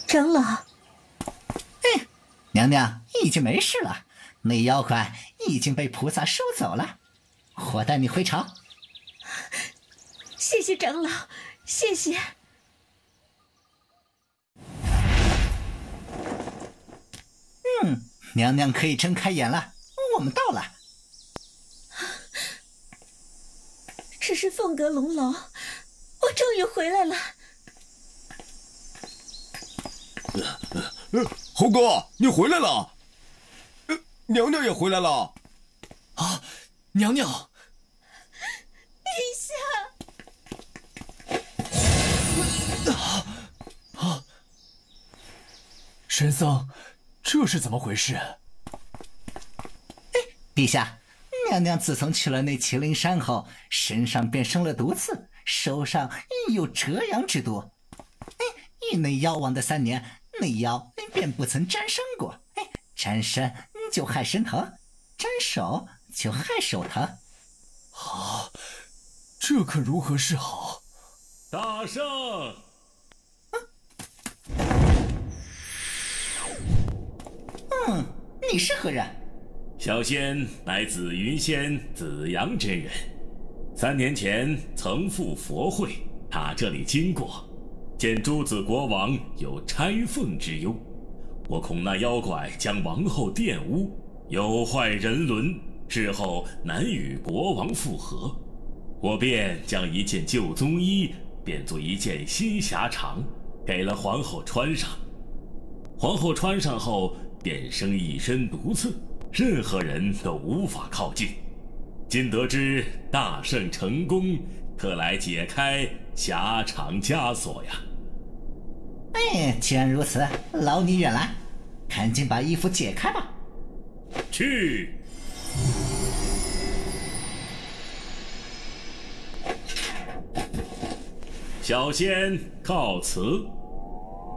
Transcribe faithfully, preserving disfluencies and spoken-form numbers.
长老， 哎，娘娘已经没事了，那妖怪已经被菩萨收走了，我带你回朝。 谢谢长老，谢谢。 嗯，娘娘可以睁开眼了，我们到了。 这是凤阁龙楼，我终于回来了。 呃，猴哥，你回来了。呃，娘娘也回来了。 啊，娘娘。 陛下。啊啊！神僧，这是怎么回事？ 哎，陛下，娘娘自从去了那麒麟山后，身上便生了毒刺，手上有折阳之毒。哎，与那妖王的三年，那妖便不曾沾身过。哎，沾身就害身疼，沾手就害手疼。 啊，这可如何是好？ 大圣！ 嗯，你是何人？ 小仙乃紫云仙紫阳真人，三年前曾赴佛会，他这里经过，见诸子国王有拆凤之忧，我恐那妖怪将王后玷污，有坏人伦，日后难与国王复合，我便将一件旧宗衣变作一件新霞裳，给了皇后穿上。皇后穿上后便生一身毒刺，任何人都无法靠近。今得知大圣成功，特来解开霞裳枷锁呀。 哎，既然如此，劳你远来，赶紧把衣服解开吧。 去。小仙告辞。